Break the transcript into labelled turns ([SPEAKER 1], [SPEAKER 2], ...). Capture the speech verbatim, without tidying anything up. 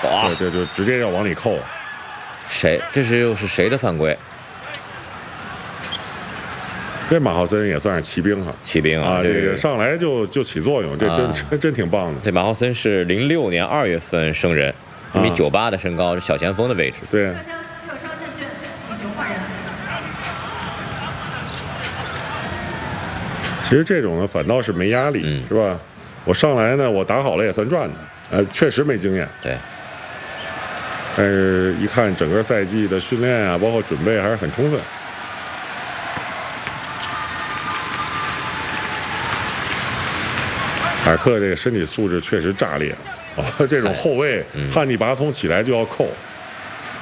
[SPEAKER 1] 对对，就直接要往里扣。
[SPEAKER 2] 谁？这是又是谁的犯规？
[SPEAKER 1] 这马浩森也算是骑兵哈，
[SPEAKER 2] 骑兵啊，
[SPEAKER 1] 啊，这个上来就就起作用，这真、啊、真真挺棒的。
[SPEAKER 2] 这马浩森是零六年二月份生人，一米九八的身高，是小前锋的位置。
[SPEAKER 1] 对。其实这种呢，反倒是没压力，嗯、是吧？我上来呢，我打好了也算赚的。呃，确实没经验。
[SPEAKER 2] 对。
[SPEAKER 1] 但是，一看整个赛季的训练啊，包括准备还是很充分。塔克这个身体素质确实炸裂啊！这种后卫、嗯、汉尼拔松起来就要扣。